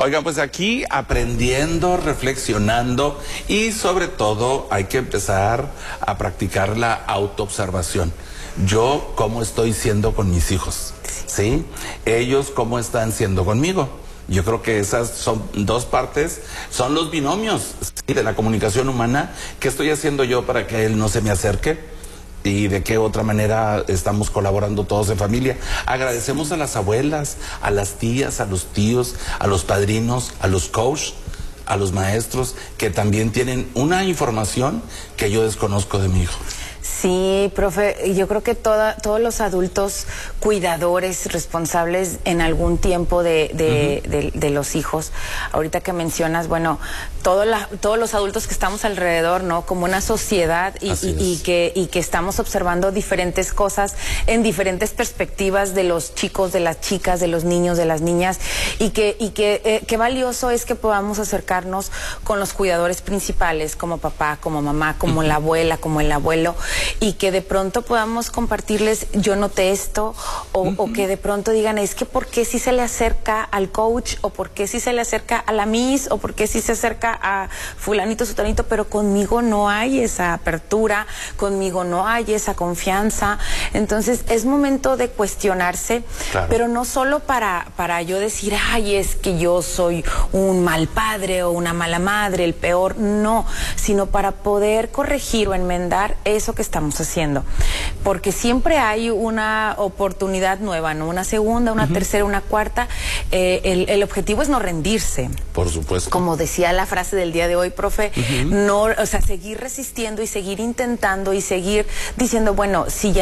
Oigan, pues aquí aprendiendo, reflexionando y sobre todo hay que empezar a practicar la autoobservación. Yo, ¿cómo estoy siendo con mis hijos? ¿Sí? Ellos, ¿cómo están siendo conmigo? Yo creo que esas son dos partes, son los binomios, ¿sí?, de la comunicación humana. ¿Qué estoy haciendo yo para que él no se me acerque? ¿Y de qué otra manera estamos colaborando todos en familia? Agradecemos a las abuelas, a las tías, a los tíos, a los padrinos, a los coaches, a los maestros, que también tienen una información que yo desconozco de mi hijo. Sí, profe, yo creo que todos los adultos cuidadores, responsables en algún tiempo de los hijos, ahorita que mencionas, bueno, todos los adultos que estamos alrededor, ¿no? Como una sociedad y que estamos observando diferentes cosas en diferentes perspectivas de los chicos, de las chicas, de los niños, de las niñas, y qué valioso es que podamos acercarnos con los cuidadores principales, como papá, como mamá, como la abuela, como el abuelo, y que de pronto podamos compartirles, yo noté esto, o que de pronto digan, es que ¿por qué si se le acerca al coach? ¿O por qué si se le acerca a la miss? ¿O por qué si se acerca a fulanito, sutanito? Pero conmigo no hay esa apertura, conmigo no hay esa confianza. Entonces es momento de cuestionarse, claro, pero no solo para yo decir, ay, es que yo soy un mal padre o una mala madre, el peor, no, sino para poder corregir o enmendar eso que estamos haciendo, porque siempre hay una oportunidad nueva, ¿no? Una segunda, una tercera, una cuarta. El objetivo es no rendirse. Por supuesto. Como decía la frase del día de hoy, profe, no, o sea, seguir resistiendo y seguir intentando y seguir diciendo, bueno, si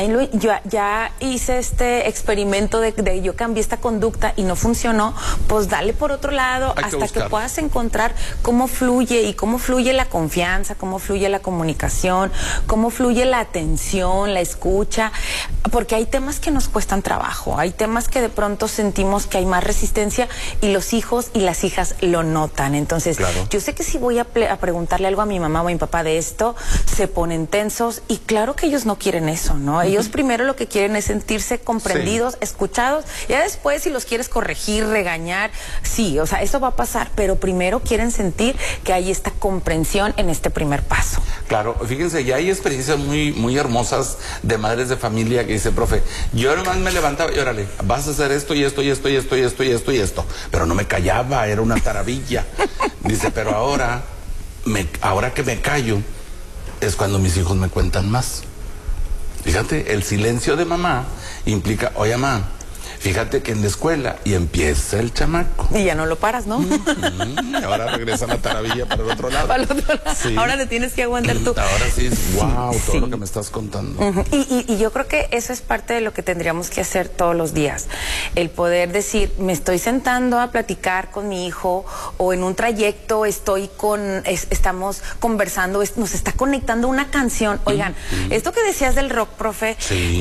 ya hice este experimento de yo cambié esta conducta y no funcionó, pues dale por otro lado hasta que puedas encontrar cómo fluye y cómo fluye la confianza, cómo fluye la comunicación, cómo fluye la atención, la escucha, porque hay temas que nos cuestan trabajo, hay temas que de pronto sentimos que hay más resistencia y los hijos y las hijas lo notan. Entonces, claro, yo sé que si voy a preguntarle algo a mi mamá o a mi papá de esto, se ponen tensos y claro que ellos no quieren eso, ¿no? Ellos primero lo que quieren es sentirse comprendidos, escuchados, ya después si los quieres corregir, regañar, sí, o sea, eso va a pasar, pero primero quieren sentir que hay esta comprensión en este primer paso. Claro, fíjense, ya hay experiencias muy hermosas de madres de familia que dice, profe, yo nomás me levantaba y órale, vas a hacer esto y esto y esto y esto y esto y esto y esto, pero no me callaba, era una taravilla. Dice, pero ahora que me callo es cuando mis hijos me cuentan más. Fíjate, el silencio de mamá implica, oye mamá, fíjate que en la escuela, y empieza el chamaco. Y ya no lo paras, ¿no? Ahora regresa la taravilla para el otro lado. Para el otro lado. Sí. Ahora te tienes que aguantar tú. Ahora sí es wow, todo lo que me estás contando. Y yo creo que eso es parte de lo que tendríamos que hacer todos los días. El poder decir, me estoy sentando a platicar con mi hijo, o en un trayecto estamos conversando, nos está conectando una canción. Oigan, esto que decías del rock, profe,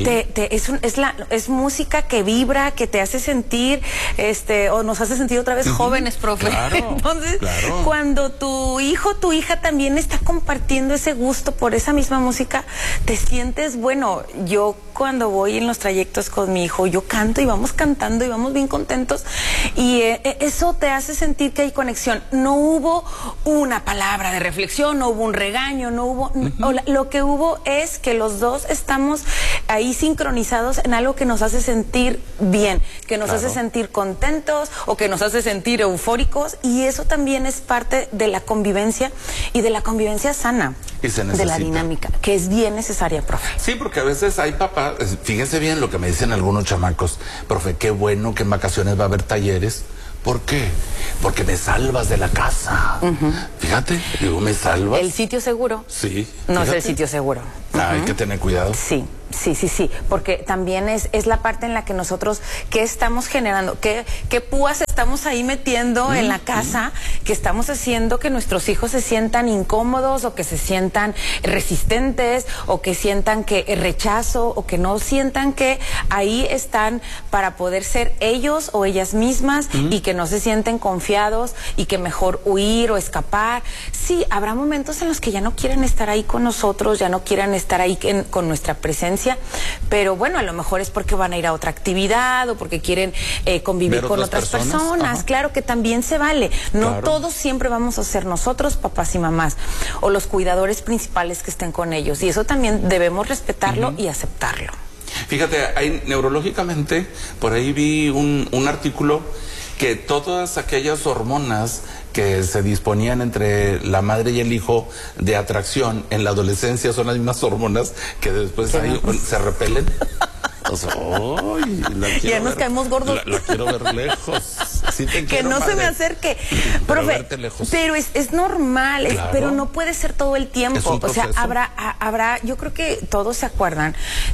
es música que vibra, que te hace sentir, o nos hace sentir otra vez jóvenes, profe. Claro, entonces, cuando tu hijo, tu hija también está compartiendo ese gusto por esa misma música, te sientes, bueno, yo cuando voy en los trayectos con mi hijo, yo canto y vamos cantando y vamos bien contentos, y eso te hace sentir que hay conexión. No hubo una palabra de reflexión, no hubo un regaño, no hubo, lo que hubo es que los dos estamos ahí sincronizados en algo que nos hace sentir bien, que nos hace sentir contentos o que nos hace sentir eufóricos, y eso también es parte de la convivencia y de la convivencia sana, de la dinámica, que es bien necesaria, profe. Sí, porque a veces hay papás, fíjense bien lo que me dicen algunos chamacos, profe, qué bueno que en vacaciones va a haber talleres. ¿Por qué? Porque me salvas de la casa. Fíjate, digo, me salvas. El sitio seguro. Sí. No es el sitio seguro. Hay que tener cuidado. Sí, porque también es la parte en la que nosotros, ¿qué estamos generando? ¿Qué púas estamos ahí metiendo en la casa? Que estamos haciendo que nuestros hijos se sientan incómodos, o que se sientan resistentes, o que sientan que rechazo, o que no sientan que ahí están para poder ser ellos o ellas mismas, y que no se sienten confiados y que mejor huir o escapar. Sí, habrá momentos en los que ya no quieren estar ahí con nosotros, ya no quieren estar ahí con nuestra presencia, pero bueno, a lo mejor es porque van a ir a otra actividad o porque quieren convivir con otras personas, personas, claro que también se vale. No Claro. todos siempre vamos a ser nosotros, papás y mamás, o los cuidadores principales que estén con ellos. Y eso también debemos respetarlo y aceptarlo. Fíjate, hay, neurológicamente, por ahí vi un artículo que todas aquellas hormonas que se disponían entre la madre y el hijo de atracción en la adolescencia son las mismas hormonas que después ahí se repelen. O sea, ¡ay! Ya nos caemos gordos. La quiero ver lejos. Sí te Que quiero, no se me madre, acerque. pero Profe, verte lejos. pero es normal, Claro. pero no puede ser todo el Es tiempo. un O sea, proceso. habrá, yo creo que todos se acuerdan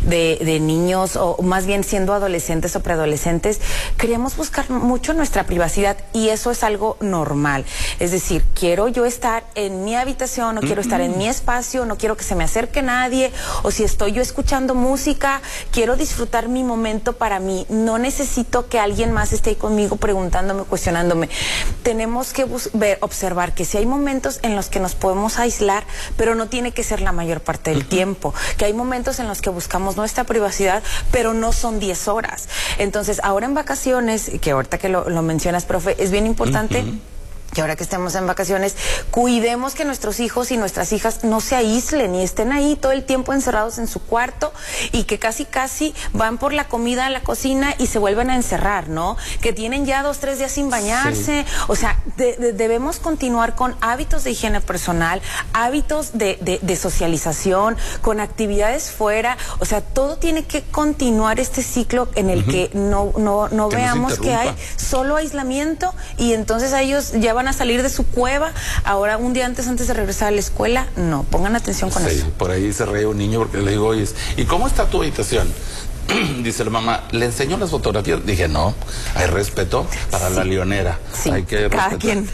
de niños, o más bien siendo adolescentes o preadolescentes, queríamos buscar mucho nuestra privacidad y eso es algo normal. Es decir, quiero yo estar en mi habitación, no quiero estar en mi espacio, no quiero que se me acerque nadie, o si estoy yo escuchando música, quiero disfrutar mi momento para mí. No necesito que alguien más esté ahí conmigo preguntándome, cuestionándome. Tenemos que observar que si hay momentos en los que nos podemos aislar, pero no tiene que ser la mayor parte del tiempo. Que hay momentos en los que buscamos nuestra privacidad, pero no son 10 horas. Entonces, ahora en vacaciones, que ahorita que lo mencionas, profe, es bien importante que ahora que estemos en vacaciones, cuidemos que nuestros hijos y nuestras hijas no se aíslen y estén ahí todo el tiempo encerrados en su cuarto y que casi van por la comida a la cocina y se vuelven a encerrar, ¿no? Que tienen ya 2, 3 días sin bañarse. Sí. O sea, debemos continuar con hábitos de higiene personal, hábitos de socialización, con actividades fuera. O sea, todo tiene que continuar este ciclo en el que no veamos que hay solo aislamiento y entonces a ellos ya van a salir de su cueva, ahora un día antes de regresar a la escuela. No, pongan atención con eso. Por ahí se reía un niño porque le digo, oye, ¿y cómo está tu habitación? Dice la mamá, ¿le enseño las fotografías? Dije, no, hay respeto para la leonera. Sí, hay que cada respetar. quien.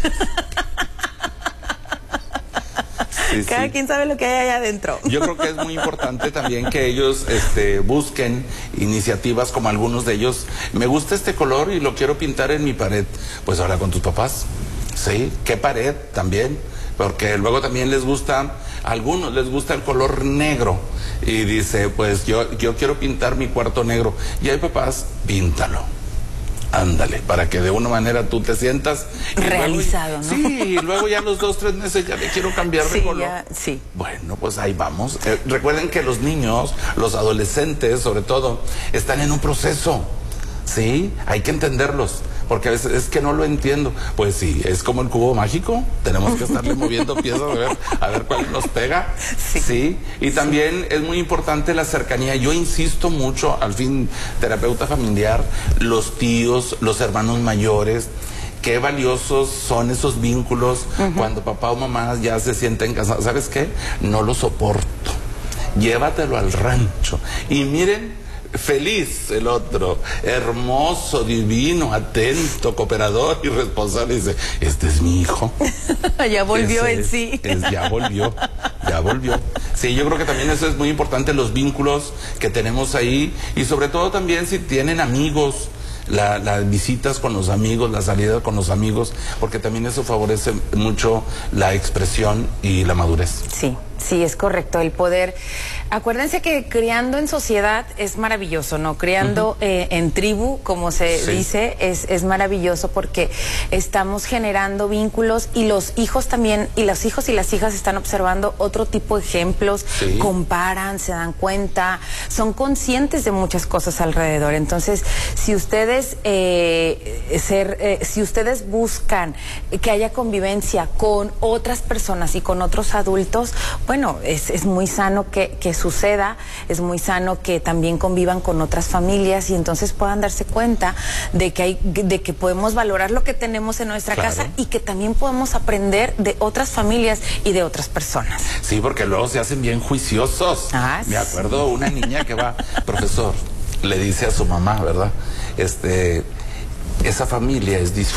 Cada quien sabe lo que hay allá adentro. Yo creo que es muy importante también que ellos busquen iniciativas como algunos de ellos. Me gusta este color y lo quiero pintar en mi pared. Pues habla con tus papás. Sí, ¿qué pared? También, porque luego también les gusta, a algunos les gusta el color negro y dice, pues yo quiero pintar mi cuarto negro. Y hay papás, píntalo. Ándale, para que de una manera tú te sientas realizado, luego, ¿no? Sí, y luego ya los 2, 3 meses ya le quiero cambiar de color. Sí. Bueno, pues ahí vamos. Recuerden que los niños, los adolescentes sobre todo, están en un proceso. Sí, hay que entenderlos. Porque a veces es que no lo entiendo. Pues sí, es como el cubo mágico. Tenemos que estarle moviendo piezas a ver cuál nos pega. Sí. Y también es muy importante la cercanía. Yo insisto mucho, al fin, terapeuta familiar, los tíos, los hermanos mayores. Qué valiosos son esos vínculos cuando papá o mamá ya se sienten casados. ¿Sabes qué? No lo soporto. Llévatelo al rancho. Y miren, feliz el otro, hermoso, divino, atento, cooperador y responsable. Dice, este es mi hijo. Ya volvió en sí. Ya volvió. Sí, yo creo que también eso es muy importante, los vínculos que tenemos ahí y sobre todo también si tienen amigos. Las visitas con los amigos, la salida con los amigos, porque también eso favorece mucho la expresión y la madurez. Sí, es correcto. El poder. Acuérdense que criando en sociedad es maravilloso, ¿no? Criando en tribu, como se dice, es maravilloso porque estamos generando vínculos y los hijos también, y los hijos y las hijas están observando otro tipo de ejemplos, comparan, se dan cuenta, son conscientes de muchas cosas alrededor. Entonces, si ustedes buscan que haya convivencia con otras personas y con otros adultos, bueno, es muy sano que suceda, es muy sano que también convivan con otras familias y entonces puedan darse cuenta de que podemos valorar lo que tenemos en nuestra casa y que también podemos aprender de otras familias y de otras personas. Sí, porque luego se hacen bien juiciosos. Me acuerdo una niña que va, profesor, le dice a su mamá, ¿verdad? Esa familia es disfuncional.